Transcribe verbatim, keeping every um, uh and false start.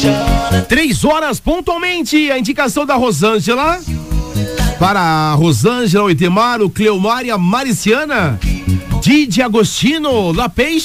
Três horas pontualmente, a indicação da Rosângela. Para a Rosângela, o Itemar, o Cleomar e a Mariciana. Didi Agostino, La Peixe.